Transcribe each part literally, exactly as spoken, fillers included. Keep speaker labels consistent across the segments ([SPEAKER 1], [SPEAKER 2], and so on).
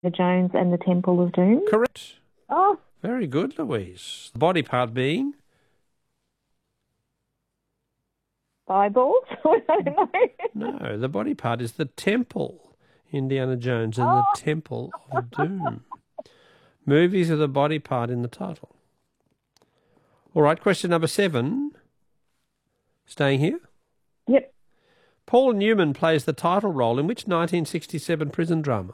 [SPEAKER 1] Jones and the Temple of Doom.
[SPEAKER 2] Correct.
[SPEAKER 1] Oh,
[SPEAKER 2] Very good, Louise. The body part being?
[SPEAKER 1] eyeballs? I don't know.
[SPEAKER 2] No, the body part is the temple. Indiana Jones and
[SPEAKER 1] Oh.
[SPEAKER 2] the Temple of Doom. Movies are the body part in the title. All right, question number seven. Staying here?
[SPEAKER 1] Yep.
[SPEAKER 2] Paul Newman plays the title role in which nineteen sixty-seven prison drama?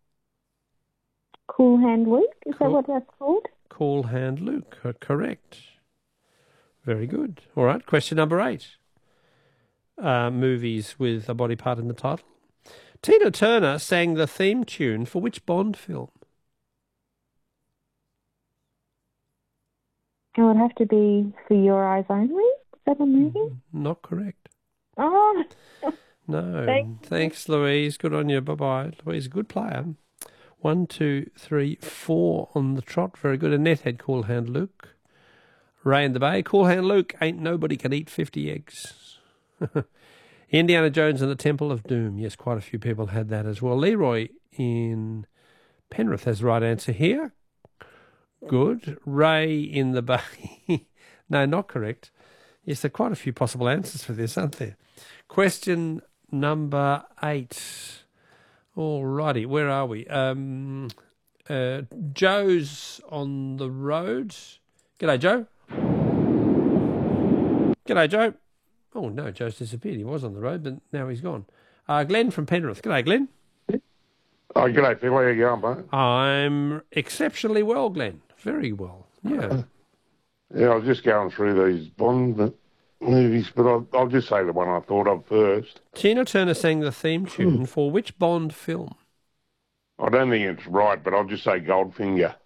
[SPEAKER 1] Cool Hand Luke? Is
[SPEAKER 2] Cool.
[SPEAKER 1] that what that's called?
[SPEAKER 2] Cool Hand Luke. Co- Correct. Very good. All right, question number eight. Uh, movies with a body part in the title. Tina Turner sang the theme tune for which Bond film?
[SPEAKER 1] It would have to be For Your Eyes Only? Is that a movie?
[SPEAKER 2] Not correct.
[SPEAKER 1] Oh,
[SPEAKER 2] No.
[SPEAKER 1] Thanks.
[SPEAKER 2] Thanks, Louise. Good on you. Bye-bye. Louise, a good player. One, two, three, four on the trot. Very good. Annette had Cool Hand Luke. Ray in the Bay. Cool Hand Luke. Ain't nobody can eat fifty eggs. Indiana Jones and the Temple of Doom. Yes, quite a few people had that as well. Leroy in Penrith has the right answer here. Good. Ray in the Bay. No, not correct. Yes, there are quite a few possible answers for this, aren't there? Question number eight. All righty, where are we? Um, uh, Joe's on the road. G'day, Joe. G'day, Joe. Oh, no, Joe's disappeared. He was on the road, but now he's gone. Uh, Glenn from Penrith. G'day, Glenn.
[SPEAKER 3] Oh, g'day, Phil. How you going, mate?
[SPEAKER 2] I'm exceptionally well, Glenn. Very well. Yeah.
[SPEAKER 3] Yeah, I was just going through these Bond movies, but I'll, I'll just say the one I thought of first.
[SPEAKER 2] Tina Turner sang the theme tune for which Bond film?
[SPEAKER 3] I don't think it's right, but I'll just say Goldfinger.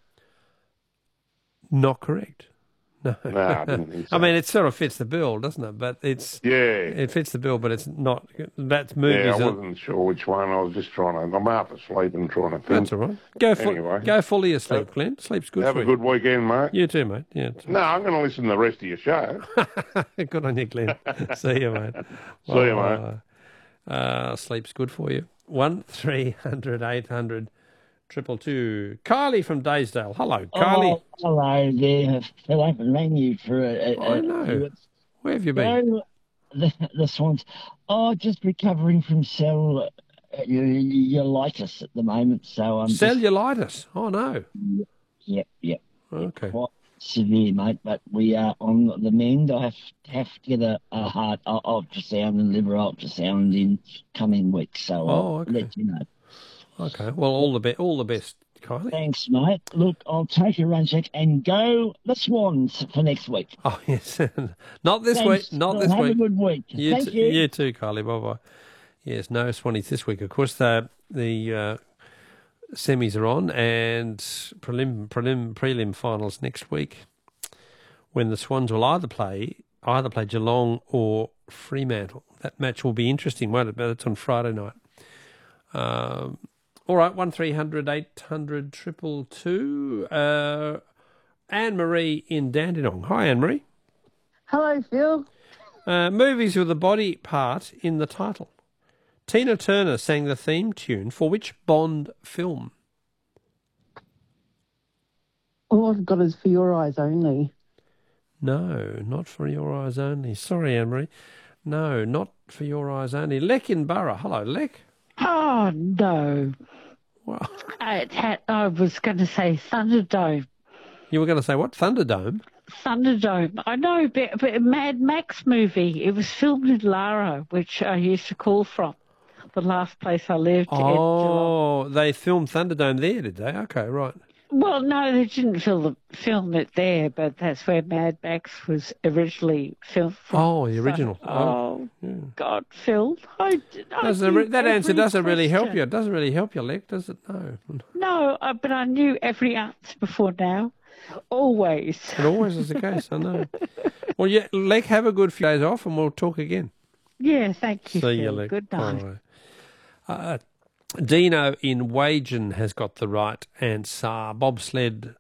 [SPEAKER 2] Not correct. No.
[SPEAKER 3] No, I didn't think so.
[SPEAKER 2] I mean, it sort of fits the bill, doesn't it? But it's
[SPEAKER 3] Yeah.
[SPEAKER 2] it fits the bill, but it's not. That's movies.
[SPEAKER 3] Yeah, I
[SPEAKER 2] are-
[SPEAKER 3] wasn't sure which one. I was just trying to... I'm half asleep and trying to think.
[SPEAKER 2] That's all right. Go full,
[SPEAKER 3] Anyway.
[SPEAKER 2] go fully asleep, Glenn. Sleep's good
[SPEAKER 3] Have
[SPEAKER 2] for
[SPEAKER 3] a
[SPEAKER 2] you.
[SPEAKER 3] good weekend, mate.
[SPEAKER 2] You too, mate. Yeah.
[SPEAKER 3] No, I'm going to listen to the rest of your show.
[SPEAKER 2] Good on you, Glenn. See you, mate.
[SPEAKER 3] See you, mate.
[SPEAKER 2] Uh, sleep's good for you. One three hundred eight hundred triple two. Kylie from Daysdale. Hello, Kylie.
[SPEAKER 4] Oh, hello there. Phil, I haven't rang you for a, a,
[SPEAKER 2] I know.
[SPEAKER 4] few-
[SPEAKER 2] Where have you been?
[SPEAKER 4] No, the, the Swans. Oh, just recovering from cell uh, cellulitis at the moment. So I'm just,
[SPEAKER 2] Cellulitis. Oh no.
[SPEAKER 4] yep, yep,
[SPEAKER 2] Okay.
[SPEAKER 4] quite severe, mate. But we are on the mend. I have have to get a, a heart u- ultrasound and liver ultrasound in coming weeks. So
[SPEAKER 2] Oh,
[SPEAKER 4] I'll
[SPEAKER 2] okay.
[SPEAKER 4] let you know.
[SPEAKER 2] Okay. Well, all the be- all the best, Kylie.
[SPEAKER 4] Thanks, mate. Look, I'll take a run check and go the Swans for next week.
[SPEAKER 2] Oh yes. Not this
[SPEAKER 4] Thanks,
[SPEAKER 2] week. Not
[SPEAKER 4] Phil.
[SPEAKER 2] this
[SPEAKER 4] Have
[SPEAKER 2] week.
[SPEAKER 4] a good week.
[SPEAKER 2] You,
[SPEAKER 4] Thank
[SPEAKER 2] t-
[SPEAKER 4] you.
[SPEAKER 2] you too, Kylie. Bye bye. Yes, no Swannies this week. Of course, the the uh, semis are on, and prelim prelim prelim finals next week, when the Swans will either play either play Geelong or Fremantle. That match will be interesting, won't it? But it's on Friday night. Um, all right, one three hundred eight hundred triple two. Uh, Anne Marie in Dandenong. Hi, Anne Marie.
[SPEAKER 5] Hello, Phil.
[SPEAKER 2] Uh, movies with a body part in the title. Tina Turner sang the theme tune for which Bond film?
[SPEAKER 5] All I've got is For Your Eyes Only.
[SPEAKER 2] No, not For Your Eyes Only. Sorry, Anne-Marie. No, not For Your Eyes Only. Lek in Borough. Hello, Lek.
[SPEAKER 6] Oh, no.
[SPEAKER 2] Well,
[SPEAKER 6] I, had, I was going to say Thunderdome.
[SPEAKER 2] you were going to say what? Thunderdome?
[SPEAKER 6] Thunderdome. I know, but, but a Mad Max movie. It was filmed in Lara, which I used to call from. The last place I lived. in Geelong.
[SPEAKER 2] Oh, they filmed Thunderdome there, did they? Okay, right.
[SPEAKER 6] Well, no, they didn't film, film it there, but that's where Mad Max was originally filmed from.
[SPEAKER 2] Oh, the original.
[SPEAKER 6] So, oh,
[SPEAKER 2] yeah.
[SPEAKER 6] God, Phil. I, did- I
[SPEAKER 2] Doesn't
[SPEAKER 6] knew
[SPEAKER 2] re- that answer
[SPEAKER 6] every
[SPEAKER 2] doesn't really help
[SPEAKER 6] question.
[SPEAKER 2] you. It doesn't really help you, Lek, does it? No.
[SPEAKER 6] No, uh, but I knew every answer before now. Always.
[SPEAKER 2] It always is the case, I know. Well, yeah, Lek, have a good few days off and we'll talk again.
[SPEAKER 6] Yeah, thank you,
[SPEAKER 2] See you,
[SPEAKER 6] Phil.
[SPEAKER 2] Lek.
[SPEAKER 6] Good night.
[SPEAKER 2] Bye. Uh, Dino in Wagen has got the right answer. Bobsled.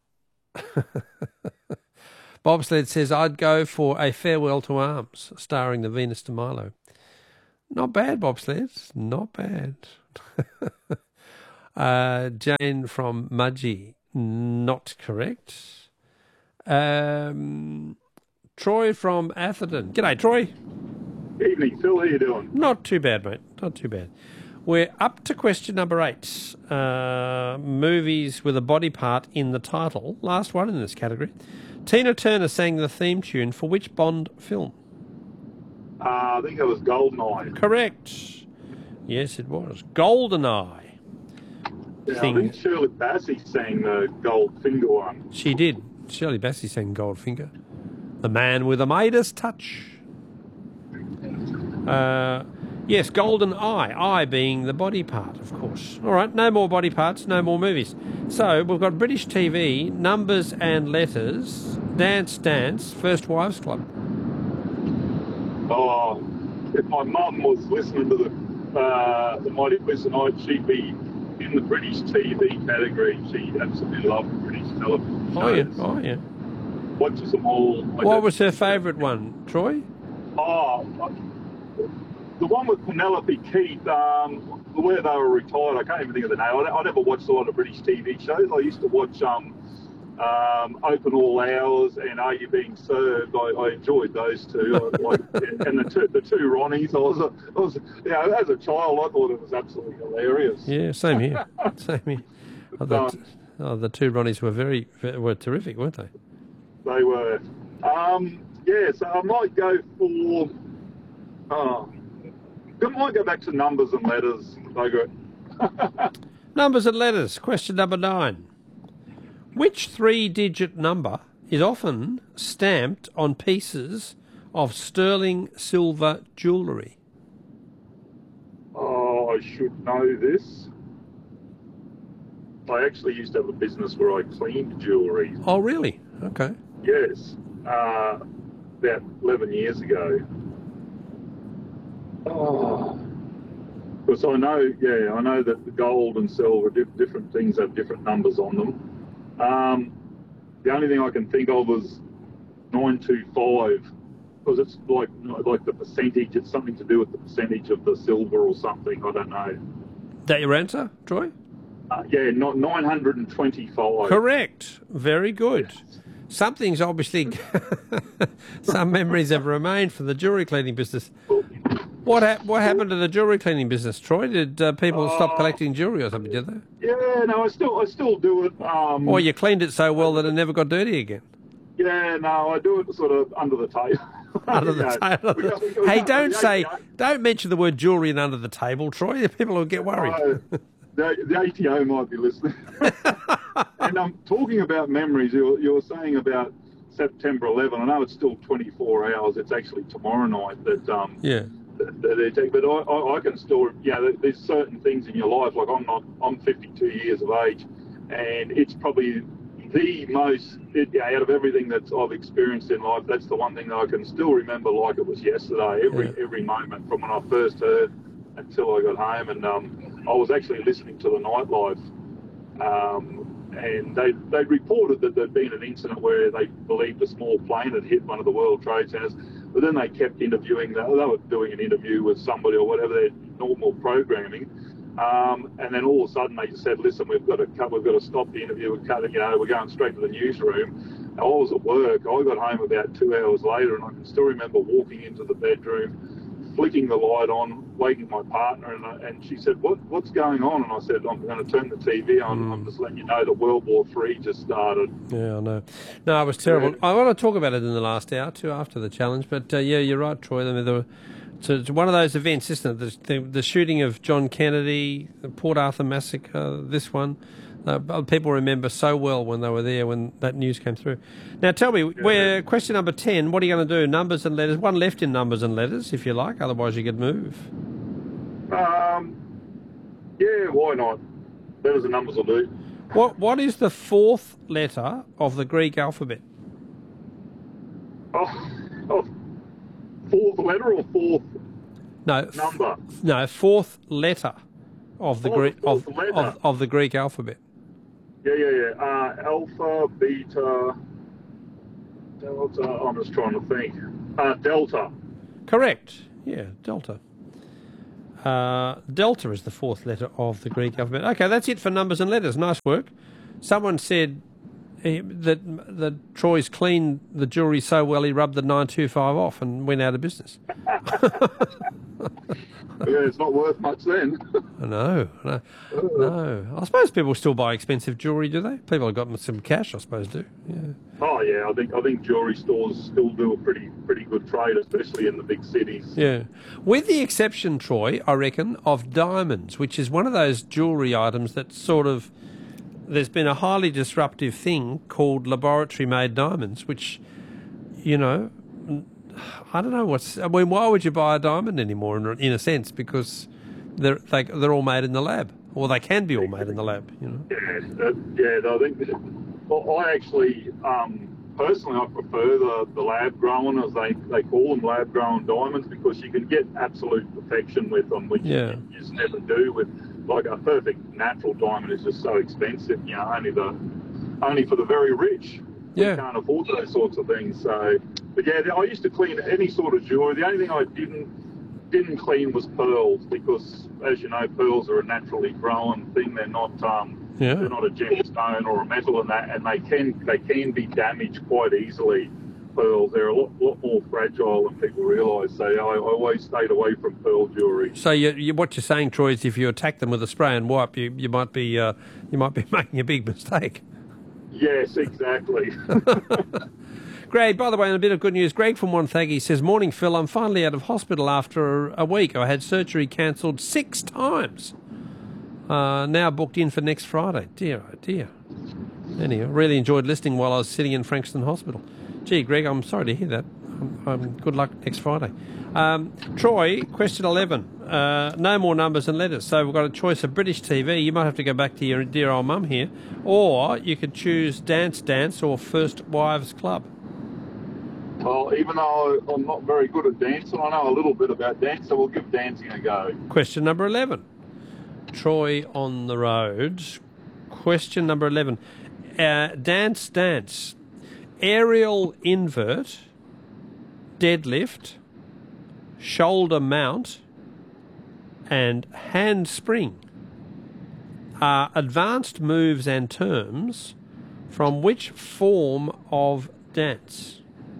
[SPEAKER 2] Bobsled says, I'd go for A Farewell to Arms, starring the Venus de Milo. Not bad, Bobsled. Not bad. Uh, Jane from Mudgee, not correct. Um, Troy from Atherton. G'day, Troy.
[SPEAKER 7] Evening, Phil. How you doing?
[SPEAKER 2] Not too bad, mate. Not too bad. We're up to question number eight. Uh, movies with a body part in the title. Last one in this category. Tina Turner sang the theme tune for which Bond film?
[SPEAKER 7] Uh, I think it was Goldeneye.
[SPEAKER 2] Correct. Yes, it was. Goldeneye.
[SPEAKER 7] Yeah,
[SPEAKER 2] Thing.
[SPEAKER 7] I think Shirley Bassey sang the Goldfinger one.
[SPEAKER 2] She did. Shirley Bassey sang Goldfinger. The man with a Midas touch. Uh, yes, Golden Eye. Eye being the body part, of course. All right, no more body parts, no more movies. So we've got British T V, Numbers and Letters, Dance Dance, First Wives Club.
[SPEAKER 7] Oh, if my mum was listening to the uh, the Mighty Bliss tonight, she'd be in the British T V category. She absolutely loved British television shows.
[SPEAKER 2] Oh, yeah. Oh, yeah.
[SPEAKER 7] Watches them all.
[SPEAKER 2] What was her favourite one, Troy?
[SPEAKER 7] Oh, the one with Penelope Keith, um, where they were retired. I can't even think of the name. I, I never watched a lot of British T V shows. I used to watch um, um, Open All Hours and Are You Being Served. I, I enjoyed those two. I, like, and the two, the two Ronnies. I was, a, I was, you know, as a child, I thought it was absolutely hilarious.
[SPEAKER 2] Yeah, same here. Same here. Oh, the,
[SPEAKER 7] Um,
[SPEAKER 2] oh, the two Ronnies were very, were terrific, weren't they?
[SPEAKER 7] They were. Um, yeah, so I might go for. Oh, I might go back to Numbers and Letters. Margaret.
[SPEAKER 2] Numbers and letters. Question number nine. Which three-digit number is often stamped on pieces of sterling silver jewellery?
[SPEAKER 7] Oh, I should know this. I actually used to have a business where I cleaned jewellery.
[SPEAKER 2] Oh, really? Okay.
[SPEAKER 7] Yes, uh, about eleven years ago. Oh, because I know, yeah, I know that the gold and silver, di- different things have different numbers on them. Um, the only thing I can think of is nine two five, because it's like like the percentage. It's something to do with the percentage of the silver or something. I don't know.
[SPEAKER 2] That your answer, Troy?
[SPEAKER 7] Uh, yeah, not nine hundred and twenty-five.
[SPEAKER 2] Correct. Very good. Something's obviously, some memories have remained for the jewellery cleaning business. What ha- what happened to the jewellery cleaning business, Troy? Did uh, people
[SPEAKER 7] Uh,
[SPEAKER 2] stop collecting jewellery or something, did they?
[SPEAKER 7] Yeah, no, I still I still do it. Um,
[SPEAKER 2] Or you cleaned it so well that it never got dirty again?
[SPEAKER 7] Yeah, no, I do it sort of under the table.
[SPEAKER 2] Under the
[SPEAKER 7] Yeah.
[SPEAKER 2] table.
[SPEAKER 7] We got- we got-
[SPEAKER 2] Hey,
[SPEAKER 7] we
[SPEAKER 2] don't
[SPEAKER 7] got-
[SPEAKER 2] say,
[SPEAKER 7] yeah.
[SPEAKER 2] don't mention the word jewellery and under the table, Troy. People will get worried.
[SPEAKER 7] Uh, the, the A T O might be listening. And I'm um, talking about memories. You were, you were saying about September eleventh. I know it's still twenty-four hours. It's actually tomorrow night that um
[SPEAKER 2] Yeah.
[SPEAKER 7] that, that they take. But I, I, I can still, yeah. there- There's certain things in your life. Like I'm not. I'm fifty-two years of age, and it's probably the most it, yeah, out of everything that I've experienced in life. That's the one thing that I can still remember like it was yesterday. Every
[SPEAKER 2] Yeah.
[SPEAKER 7] every moment from when I first heard until I got home, and um, I was actually listening to the nightlife. Um, and they they reported that there'd been an incident where they believed a small plane had hit one of the World Trade Centers, but then they kept interviewing. They, they were doing an interview with somebody or whatever, their normal programming, um, and then all of a sudden they just said, "Listen, we've got to cut. We've got to stop the interview. We're cutting. You know, we're going straight to the newsroom." I was at work. I got home about two hours later, and I can still remember walking into the bedroom, flicking the light on, waking my partner, and, I, and she said, what, what's going on? And I said, I'm going to turn the T V on.
[SPEAKER 2] Mm.
[SPEAKER 7] I'm just letting you know that World War Three just started.
[SPEAKER 2] Yeah, I know. No, it was terrible. I want to talk about it in the last hour too, after the challenge. But uh, yeah, you're right, Troy. I mean, there were, it's, it's one of those events, isn't it? The, the, the shooting of John Kennedy, the Port Arthur massacre, this one. Uh, people remember so well when they were there when that news came through. Now, tell me,
[SPEAKER 7] Yeah.
[SPEAKER 2] where question number ten. What are you going to do? Numbers and letters. One left in numbers and letters, if you like. Otherwise, you could move.
[SPEAKER 7] Um, yeah, why not? Letters and numbers will do.
[SPEAKER 2] What What is the fourth letter of the Greek alphabet?
[SPEAKER 7] Oh, oh, fourth letter or fourth
[SPEAKER 2] No, f-
[SPEAKER 7] number?
[SPEAKER 2] no, fourth letter of the
[SPEAKER 7] Oh,
[SPEAKER 2] Greek
[SPEAKER 7] fourth
[SPEAKER 2] of,
[SPEAKER 7] letter.
[SPEAKER 2] of of the Greek alphabet.
[SPEAKER 7] Yeah, yeah, yeah. Uh, alpha, beta, delta. I'm just trying to think. Uh, delta.
[SPEAKER 2] Correct. Yeah, delta. Uh, delta is the fourth letter of the Greek alphabet. Okay, that's it for numbers and letters. Nice work. Someone said eh, that that Troy's cleaned the jewellery so well he rubbed the nine two five off and went out of business.
[SPEAKER 7] Yeah, it's not worth much then.
[SPEAKER 2] No, no, no. I suppose people still buy expensive jewellery, do they? People have got some cash, I suppose, do. Yeah.
[SPEAKER 7] Oh yeah, I think I think jewellery stores still do a pretty pretty good trade, especially in the big cities.
[SPEAKER 2] Yeah. With the exception, Troy, I reckon, of diamonds, which is one of those jewellery items that sort of, there's been a highly disruptive thing called laboratory-made diamonds, which, you know, I don't know what's, I mean, why would you buy a diamond anymore in, in a sense? Because they're, they, they're all made in the lab, or they can be all made in the lab, you know.
[SPEAKER 7] Yeah, uh, yeah. I think, well, I actually, um, personally, I prefer the, the lab grown, as they, they call them, lab grown diamonds, because you can get absolute perfection with them, which
[SPEAKER 2] Yeah.
[SPEAKER 7] you, you just never do with, like, a perfect natural diamond is just so expensive, you know, only the, only for the very rich.
[SPEAKER 2] Yeah.
[SPEAKER 7] We can't afford those sorts of things. So, but yeah, I used to clean any sort of jewellery. The only thing I didn't didn't clean was pearls, because, as you know, pearls are a naturally grown thing. They're not um,
[SPEAKER 2] Yeah.
[SPEAKER 7] they're not a gemstone or a metal, and that, and they can they can be damaged quite easily. Pearls, they're a lot, lot more fragile than people realise. So I, I always stayed away from pearl jewellery.
[SPEAKER 2] So you, you, what you're saying, Troy, is if you attack them with a spray and wipe, you, you might be uh, you might be making a big mistake.
[SPEAKER 7] Yes, exactly.
[SPEAKER 2] Greg, by the way, and a bit of good news. Greg from Wonthaggi says, "Morning, Phil. I'm finally out of hospital after a week. I had surgery cancelled six times. Uh, now booked in for next Friday. Dear, oh dear. Anyway, really enjoyed listening while I was sitting in Frankston Hospital. Gee, Greg, I'm sorry to hear that. Um, um, good luck next Friday. Um, Troy, question eleven. Uh, no more numbers and letters. So we've got a choice of British T V. You might have to go back to your dear old mum here. Or you could choose Dance Dance or First Wives Club.
[SPEAKER 7] Well, even though I'm not very good at dancing, I know a little bit about dance, so we'll give dancing a go.
[SPEAKER 2] Question number eleven. Troy on the road. Question number eleven. Uh, dance, dance. Aerial invert, deadlift, shoulder mount, and handspring are advanced moves and terms from which form of dance?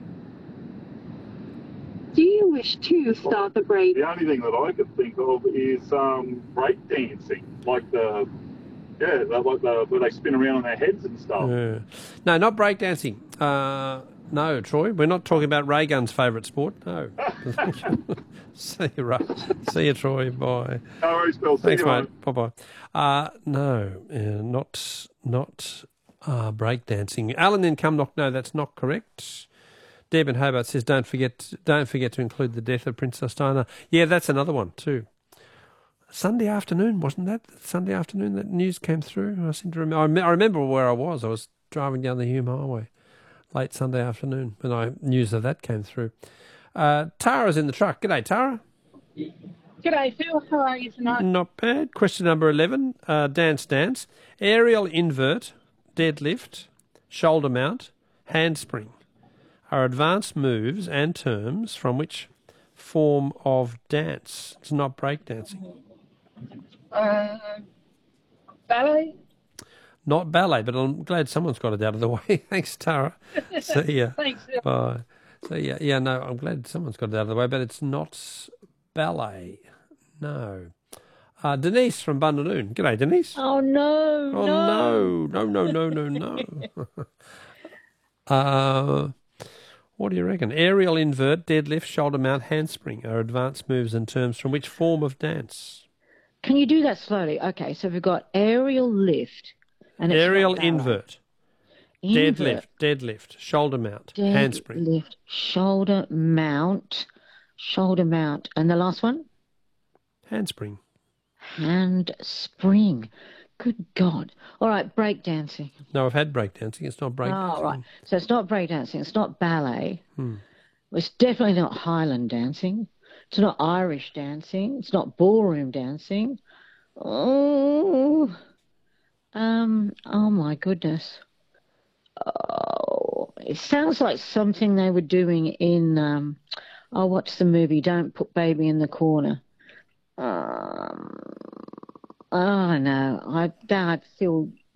[SPEAKER 8] Do you wish to start the break?
[SPEAKER 7] The only thing that I could think of is um, break dancing, like the yeah, like the where they spin around on their heads and stuff.
[SPEAKER 2] Yeah. No, not breakdancing. Uh, no, Troy, we're not talking about Ray Gun's favourite sport. No. See you, Ray. See you, Troy. Bye.
[SPEAKER 7] No worries, Bill. See
[SPEAKER 2] Thanks,
[SPEAKER 7] you,
[SPEAKER 2] mate. Bye bye. Uh, no, uh, not not uh, breakdancing. Alan in Cumnock. No, that's not correct. Deb in Hobart says, "Don't forget, don't forget to include the death of Princess Diana." Yeah, that's another one too. Sunday afternoon, wasn't that Sunday afternoon that news came through? I seem to remember. I remember where I was. I was driving down the Hume Highway late Sunday afternoon when I news of that came through. Uh, Tara's in the truck. G'day, Tara.
[SPEAKER 8] G'day, Phil. How are you tonight?
[SPEAKER 2] Not bad. Question number eleven. Uh, dance, dance. Aerial invert, deadlift, shoulder mount, handspring are advanced moves and terms from which form of dance? It's not breakdancing.
[SPEAKER 8] Uh, ballet?
[SPEAKER 2] Not ballet, but I'm glad someone's got it out of the way. Thanks, Tara. See ya.
[SPEAKER 8] Thanks, Phil.
[SPEAKER 2] Bye. So yeah, yeah, no, I'm glad someone's got it out of the way, but it's not ballet. No. Uh, Denise from Bundaloon. G'day, Denise.
[SPEAKER 6] Oh, no,
[SPEAKER 2] Oh,
[SPEAKER 6] no.
[SPEAKER 2] no, no, no, no, no, no. uh, what do you reckon? Aerial invert, deadlift, shoulder mount, handspring are advanced moves and terms from which form of dance?
[SPEAKER 6] Can you do that slowly? Okay, so we've got aerial lift. And it's
[SPEAKER 2] Aerial
[SPEAKER 6] not ballet.
[SPEAKER 2] invert,
[SPEAKER 6] Invert,
[SPEAKER 2] deadlift, deadlift, shoulder mount, handspring.
[SPEAKER 6] Deadlift, shoulder mount, shoulder mount. And the last one?
[SPEAKER 2] Handspring.
[SPEAKER 6] Handspring. Good God. All right, breakdancing.
[SPEAKER 2] No, I've had breakdancing. It's not breakdancing.
[SPEAKER 6] Oh, right. So it's not breakdancing. It's not ballet.
[SPEAKER 2] Hmm.
[SPEAKER 6] It's definitely not Highland dancing. It's not Irish dancing. It's not ballroom dancing. Oh, um, oh my goodness. Oh, it sounds like something they were doing in, um, oh, what's the movie? Don't Put Baby in the Corner. Um, oh no, I don't feel